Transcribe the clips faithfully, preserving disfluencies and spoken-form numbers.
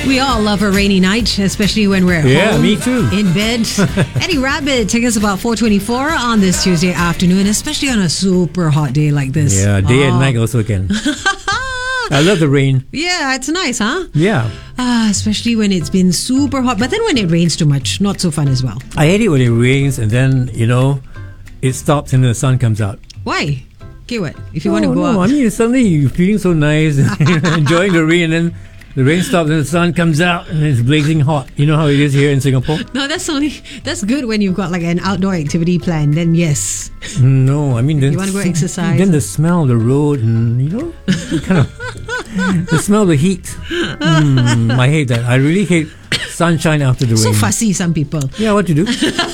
We all love a rainy night, especially when we're at Yeah, home. me too. In bed. Eddie Rabbit, take us about four twenty-four on this Tuesday afternoon, especially on a super hot day like this. Yeah, day Oh. and night also can. I love the rain. Yeah, it's nice, huh? Yeah. Ah, especially when it's been super hot. But then when it rains too much, not so fun as well. I hate it when it rains and then, you know, it stops and the sun comes out. Why? Okay, what? If you want to Oh, go no, out. I mean, suddenly you're feeling so nice, enjoying the rain, and then the rain stops and the sun comes out and it's blazing hot. You know how it is here in Singapore? No, that's only that's good when you've got like an outdoor activity plan. Then yes. No, I mean, then You wanna go exercise? Then the smell of the road and, you know, you kind of the smell of the heat. Mm, I hate that. I really hate sunshine after the So rain. fussy, some people. Yeah, what to do?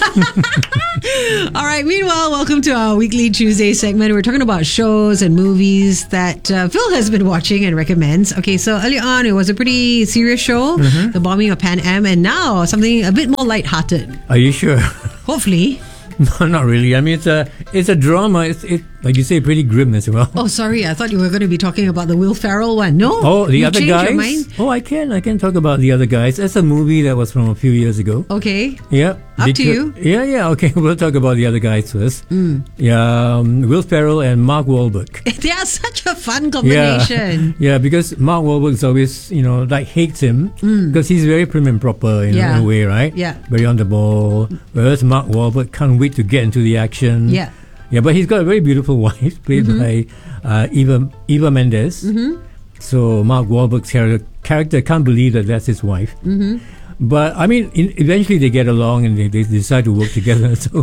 All right. Meanwhile, welcome to our weekly Tuesday segment. We're talking about shows and movies that uh, Phil has been watching and recommends. Okay, so early on, it was a pretty serious show, Mm-hmm. the bombing of Pan Am, and now something a bit more lighthearted. Are you sure? Hopefully. No, not really. I mean, it's a it's a drama. It's it like you say, pretty grim as well. Oh, sorry. I thought you were going to be talking about the Will Ferrell one. No. Oh, the You other changed your guys. mind? Oh, I can I can talk about the other guys. That's a movie that was from a few years ago. Okay. Yeah. Up to you. Yeah, yeah. Okay, we'll talk about the other guys first. Mm. Yeah, um, Will Ferrell and Mark Wahlberg. They are such a fun Yeah, combination. yeah. Because Mark Wahlberg's always, you know, like hates him because he's very prim and proper, you know, Yeah. in a way, right? Yeah. Very on the ball. Whereas Mark Wahlberg can't wait to get into the action. Yeah. Yeah, but he's got a very beautiful wife played by uh, Eva Eva Mendes. Mm-hmm. So Mark Wahlberg's character, character can't believe that that's his wife. Mm-hmm. But I mean, in, eventually they get along and they, they decide to work together. So,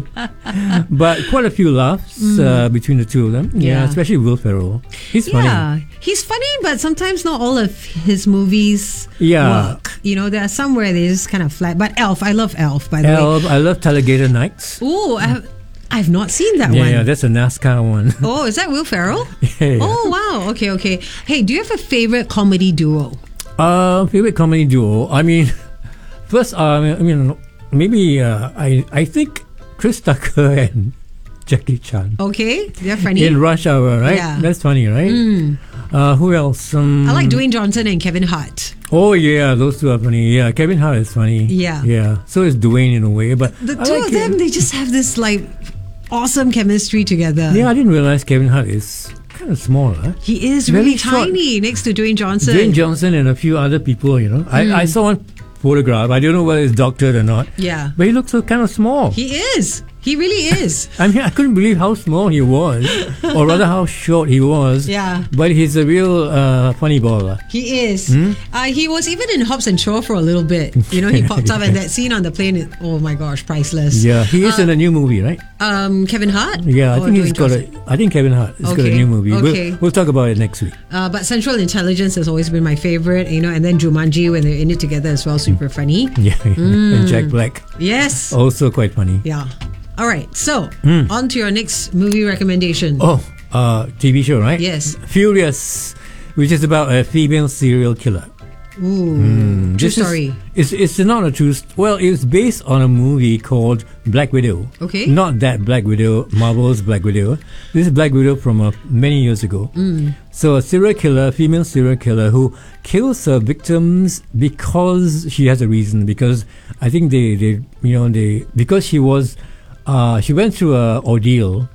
but quite a few laughs uh, between the two of them. Yeah, Yeah. especially Will Ferrell. He's funny. Yeah, he's funny, but sometimes not all of his movies Yeah. work. You know, there are some where they just kind of flat. But Elf, I love Elf, by the way. Elf, I love Talladega Nights. Oh, I have, I've not seen that Yeah, one. yeah, that's a NASCAR one. Oh, is that Will Ferrell? yeah, yeah. Oh, wow. Okay, okay. Hey, do you have a favorite comedy duo? Uh, favorite comedy duo. I mean, first, uh, I mean, maybe uh, I I think Chris Tucker and Jackie Chan Okay, they're funny. in Rush Hour, right? Yeah. That's funny, right? Mm. Uh, who else? Um, I like Dwayne Johnson and Kevin Hart. Oh yeah, those two are funny. Yeah, Kevin Hart is funny. Yeah. yeah. So is Dwayne in a way, but The I two like of them, it. they just have this like awesome chemistry together. Yeah, I didn't realize Kevin Hart is kind of small. Huh? He is Very really short. tiny next to Dwayne Johnson. Dwayne Johnson and a few other people. You know, I, I saw one photograph. I don't know whether it's doctored or not. Yeah. But he looks so kind of small. He is. He really is. I mean, I couldn't believe how small he was, or rather how short he was. Yeah. But he's a real uh, funny baller. He is. Hmm? Uh, he was even in Hobbs and Shaw for a little bit. You know, he popped up, and that scene on the plane is, oh my gosh, priceless. Yeah, he is in a new movie, right? Um, Kevin Hart? Yeah, I Or think he's Dwayne got Johnson? a. I think Kevin Hart has got a Okay, new movie. okay. We'll, we'll talk about it next week. Uh, but Central Intelligence has always been my favorite, you know, and then Jumanji when they're in it together as well, super funny. Yeah, and Jack Black Yes. also quite funny. Yeah. All right. So, on to your next movie recommendation. Oh, uh, T V show, right? Yes. Furious, which is about a female serial killer. Ooh. True This is- story. It's it's not a true. St- well, it's based on a movie called Black Widow. Okay. Not that Black Widow, Marvel's Black Widow. This is Black Widow from uh, many years ago. So a serial killer, female serial killer, who kills her victims because she has a reason. Because I think they, they you know they because she was uh, she went through a ordeal,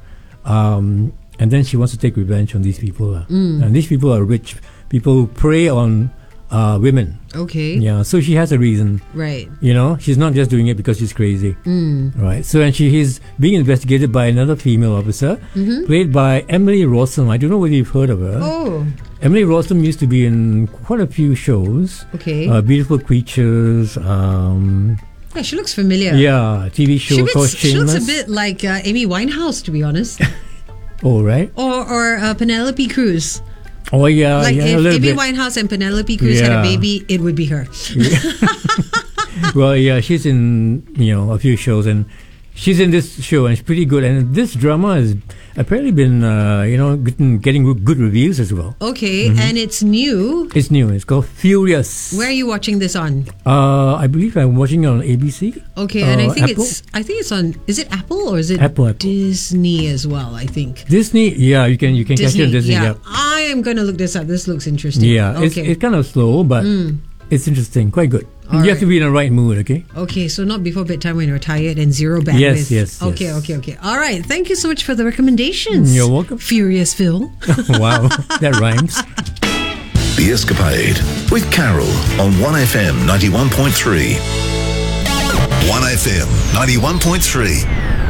um, and then she wants to take revenge on these people. Uh. And these people are rich people who prey on uh, women. Okay. Yeah, so she has a reason. Right. You know, she's not just doing it because she's crazy. Mm. Right. So, and she is being investigated by another female officer, Mm-hmm. played by Emily Rossum. I don't know whether you've heard of her. Oh. Emily Rossum used to be in quite a few shows. Okay. Uh, Beautiful Creatures. Um, yeah, she looks familiar. yeah, T V show She, called looks, she looks Shameless. a bit like uh, Amy Winehouse, to be honest, Oh, right. or or uh, Penelope Cruz. Oh, yeah. Like yeah, a if little Amy bit. Winehouse and Penelope Cruz had a Yeah. baby, it would be her. Well, yeah, she's in, you know, a few shows, and she's in this show, and it's pretty good. And this drama has apparently been, uh, you know, getting, getting good reviews as well. Okay, Mm-hmm. and it's new. It's new. It's called Furious. Where are you watching this on? Uh, I believe I'm watching it on A B C. Okay, and I Uh, think Apple? it's I think it's on. Is it Apple or is it Apple, Apple. Disney as well? I think Disney. Yeah, you can you can catch it Disney. on Disney. yeah. Yeah, I am gonna look this up. This looks interesting. yeah. It's Okay. it's kind of slow, but It's interesting, quite good. All you right. have to be in the right mood, okay? Okay, so not before bedtime when you're tired and zero bandwidth. Yes, yes, Okay, yes. okay, okay. All right. Thank you so much for the recommendations. You're welcome. Furious Phil. Wow, that rhymes. The Escapade with Carol on one F M ninety-one point three. one F M ninety-one point three.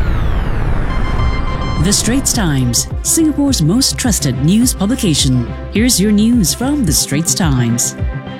The Straits Times, Singapore's most trusted news publication. Here's your news from The Straits Times.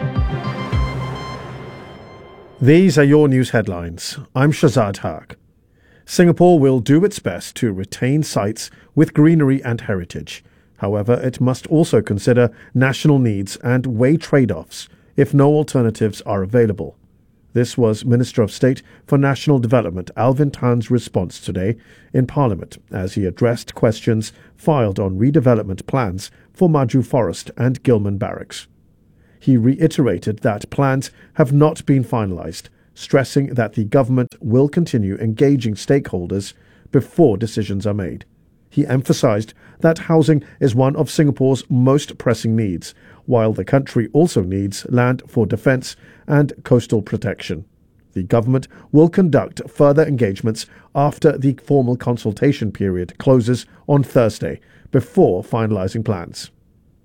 These are your news headlines. I'm Shazad Haq. Singapore will do its best to retain sites with greenery and heritage. However, it must also consider national needs and weigh trade-offs if no alternatives are available. This was Minister of State for National Development Alvin Tan's response today in Parliament as he addressed questions filed on redevelopment plans for Maju Forest and Gilman Barracks. He reiterated that plans have not been finalised, stressing that the government will continue engaging stakeholders before decisions are made. He emphasised that housing is one of Singapore's most pressing needs, while the country also needs land for defence and coastal protection. The government will conduct further engagements after the formal consultation period closes on Thursday, before finalising plans.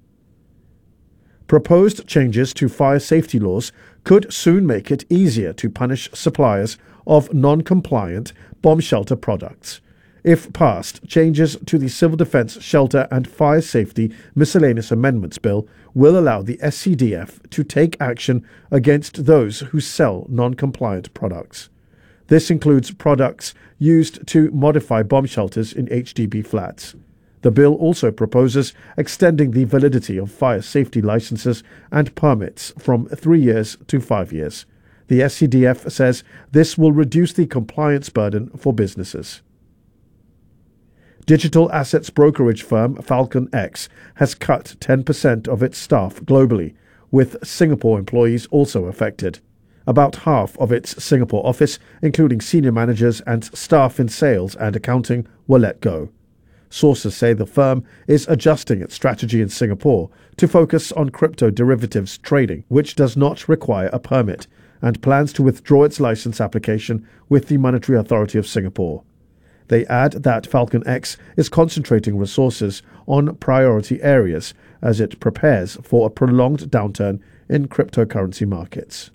Proposed changes to fire safety laws could soon make it easier to punish suppliers of non-compliant bomb shelter products. If passed, changes to the Civil Defence Shelter and Fire Safety Miscellaneous Amendments Bill will allow the S C D F to take action against those who sell non-compliant products. This includes products used to modify bomb shelters in H D B flats. The bill also proposes extending the validity of fire safety licenses and permits from three years to five years. The S C D F says this will reduce the compliance burden for businesses. Digital assets brokerage firm Falcon X has cut ten percent of its staff globally, with Singapore employees also affected. About half of its Singapore office, including senior managers and staff in sales and accounting, were let go. Sources say the firm is adjusting its strategy in Singapore to focus on crypto derivatives trading, which does not require a permit, and plans to withdraw its license application with the Monetary Authority of Singapore. They add that Falcon X is concentrating resources on priority areas as it prepares for a prolonged downturn in cryptocurrency markets.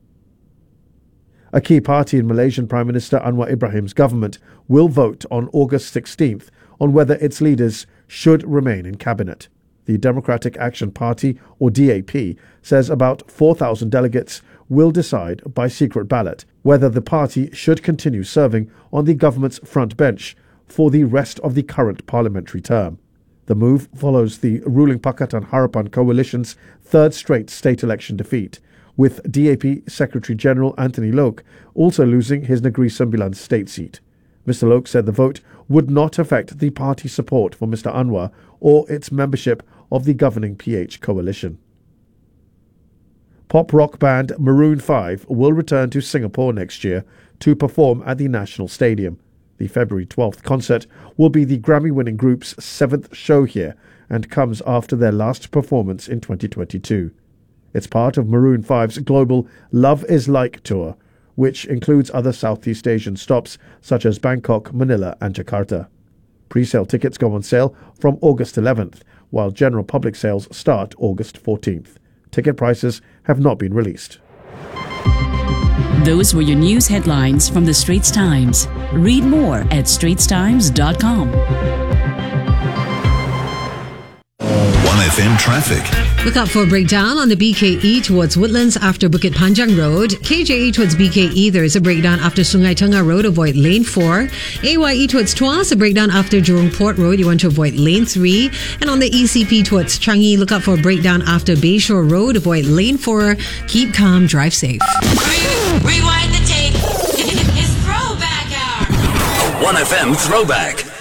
A key party in Malaysian Prime Minister Anwar Ibrahim's government will vote on August sixteenth on whether its leaders should remain in cabinet. The Democratic Action Party, or D A P, says about four thousand delegates will decide by secret ballot whether the party should continue serving on the government's front bench for the rest of the current parliamentary term. The move follows the ruling Pakatan Harapan coalition's third straight state election defeat, with D A P Secretary-General Anthony Loke also losing his Negeri Sembilan state seat. Mister Loke said the vote would not affect the party's support for Mister Anwar or its membership of the governing P H coalition. Pop rock band Maroon five will return to Singapore next year to perform at the National Stadium. The February twelfth concert will be the Grammy-winning group's seventh show here and comes after their last performance in twenty twenty-two. It's part of Maroon five's global Love Is Like tour, which includes other Southeast Asian stops such as Bangkok, Manila and Jakarta. Pre-sale tickets go on sale from August eleventh, while general public sales start August fourteenth. Ticket prices have not been released. Those were your news headlines from The Straits Times. Read more at straits times dot com. one F M traffic. Look out for a breakdown on the B K E towards Woodlands after Bukit Panjang Road. K J E towards B K E, there is a breakdown after Sungai Tengah Road, avoid lane four. A Y E towards Tuas, a breakdown after Jurong Port Road, you want to avoid lane three. And on the E C P towards Changi, look out for a breakdown after Bayshore Road, avoid lane four. Keep calm, drive safe. Rewind the tape. It's throwback hour. one F M throwback.